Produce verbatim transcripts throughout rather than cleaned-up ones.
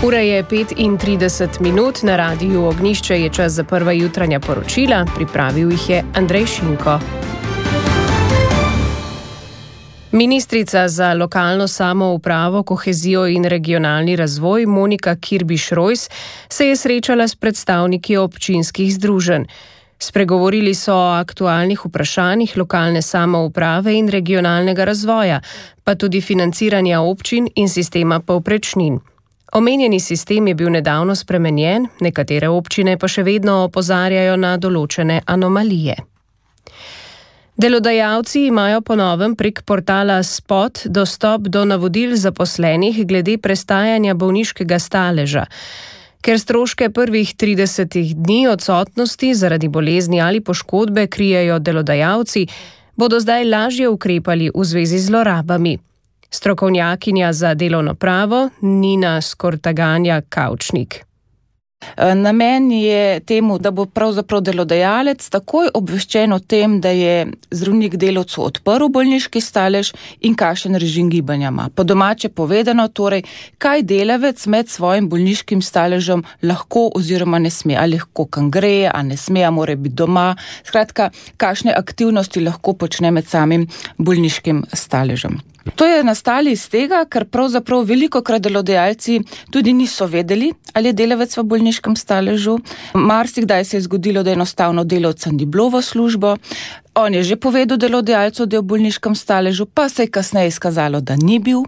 Ura je petintrideset minut, na Radiu Ognjišče je čas za prva jutranja poročila, pripravil jih je Andrej Šinko. Ministrica za lokalno samoupravo, kohezijo in regionalni razvoj Monika Kirbiš-Rojs se je srečala s predstavniki občinskih združenj. Spregovorili so o aktualnih vprašanjih lokalne samouprave in regionalnega razvoja, pa tudi financiranja občin in sistema povprečnin. Omenjeni sistem je bil nedavno spremenjen, nekatere občine pa še vedno opozarjajo na določene anomalije. Delodajalci imajo po novem prek portala Spot dostop do navodil zaposlenih glede prestajanja bolniškega staleža. Ker stroške prvih tridesetih dni odsotnosti zaradi bolezni ali poškodbe krijejo delodajalci, bodo zdaj lažje ukrepali v zvezi z zlorabami. Strokovnjakinja za delovno pravo Nina Skortaganja-Kavčnik. Namen je temu, da bo pravzaprav delodajalec takoj obveščen o tem, da je zdravnik delavcu odprl bolniški stalež in kakšen režim gibanja ima. Po domače povedano, torej, kaj delavec med svojim bolniškim staležem lahko oziroma ne sme, ali lahko kam gre, a ne sme, a mora biti doma. Skratka, kakšne aktivnosti lahko počne med samim bolniškim staležem. To je nastalo iz tega, ker pravzaprav velikokrat delodajalci tudi niso vedeli, ali je delavec v bolniškem staležu. Marsikdaj se je zgodilo, da enostavno delavca ni bilo v službo. On je že povedal delodajalcu, da je v bolniškem staležu, pa se je kasneje izkazalo, da ni bil.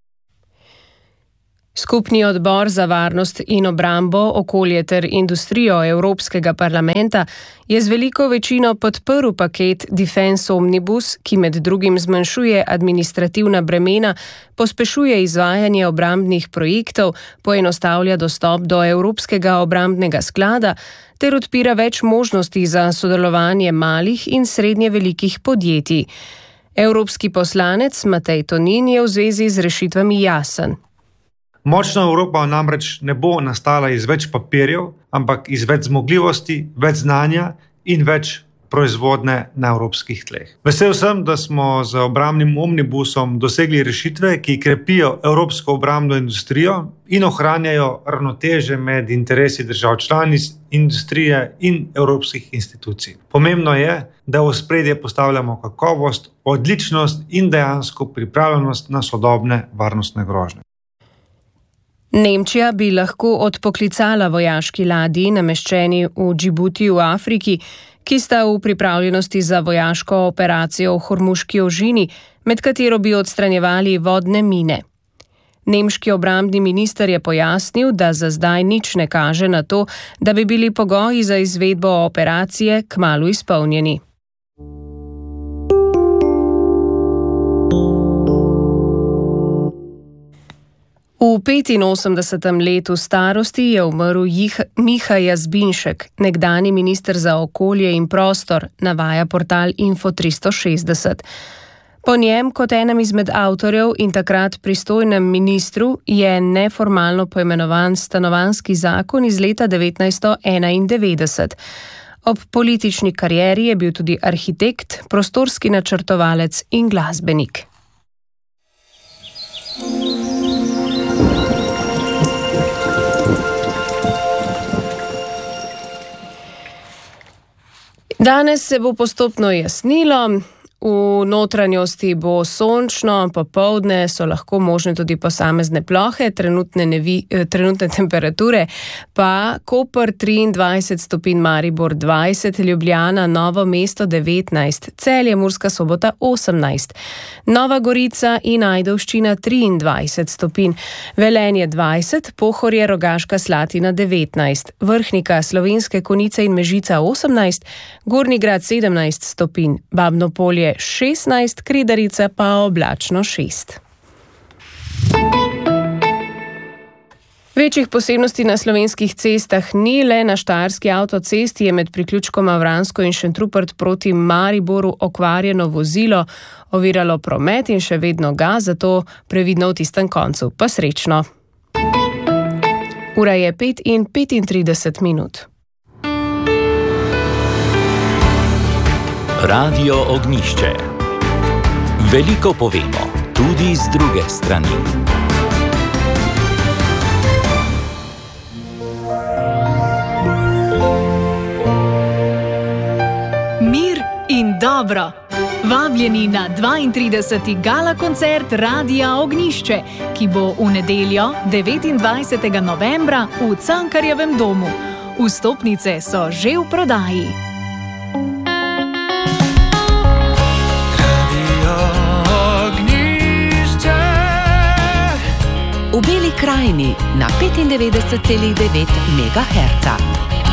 Skupni odbor za varnost in obrambo, okolje ter industrijo Evropskega parlamenta je z veliko večino podprl paket Defense Omnibus, ki med drugim zmanjšuje administrativna bremena, pospešuje izvajanje obrambnih projektov, poenostavlja dostop do Evropskega obrambnega sklada ter odpira več možnosti za sodelovanje malih in srednje velikih podjetij. Evropski poslanec Matej Tonin je v zvezi z rešitvami jasen. Močna Evropa namreč ne bo nastala iz več papirjev, ampak iz več zmogljivosti, več znanja in več proizvodne na evropskih tleh. Vesel sem, da smo z obrambnim omnibusom dosegli rešitve, ki krepijo evropsko obrambno industrijo in ohranjajo ravnoteže med interesi držav članic, industrije in evropskih institucij. Pomembno je, da v ospredje postavljamo kakovost, odličnost in dejansko pripravljenost na sodobne varnostne grožnje. Nemčija bi lahko odpoklicala vojaški ladji, nameščeni v Džibuti v Afriki, ki sta v pripravljenosti za vojaško operacijo v Hormuški ožini, med katero bi odstranjevali vodne mine. Nemški obrambni minister je pojasnil, da za zdaj nič ne kaže na to, da bi bili pogoji za izvedbo operacije kmalu izpolnjeni. V petinosemdesetem letu starosti je umrl Miha Jazbinšek, nekdanji minister za okolje in prostor, navaja portal Info tristo šestdeset. Po njem, kot enem izmed avtorjev in takrat pristojnem ministru, je neformalno poimenovan stanovanjski zakon iz leta devetnajststo enaindevetdeset. Ob politični karieri je bil tudi arhitekt, prostorski načrtovalec in glasbenik. Danes se bo postopno jasnilo, v notranjosti bo sončno, popoldne so lahko možne tudi posamezne plohe, trenutne, nevi, trenutne temperature, pa Koper triindvajset stopinj, Maribor dvajset, Ljubljana, Novo mesto devetnajst, Celje, Murska Sobota osemnajst, Nova Gorica in Ajdovščina triindvajset stopinj, Velenje dvajset, Pohorje, Rogaška Slatina devetnajst, Vrhnika, Slovenske Konjice in Mežica osemnajst, Gornji Grad sedemnajst stopinj, Babno Polje šestnajst, Kredarica pa oblačno šest. Večjih posebnosti na slovenskih cestah ni, le na štajerski avtocesti je med priključkoma Vransko in Šentrupert proti Mariboru okvarjeno vozilo, oviralo promet in še vedno ga, zato previdno v tistem koncu. Pa srečno. Ura je pet in petintrideset minut. Radio Ognjišče. Veliko povemo, tudi z druge strani. in dobro. Vabljeni na dvaintrideseti gala koncert Radia Ognjišče, ki bo v nedeljo devetindvajsetega novembra v Cankarjevem domu. Vstopnice so že v prodaji. V Beli krajini na petindevetdeset celih devet megaherca.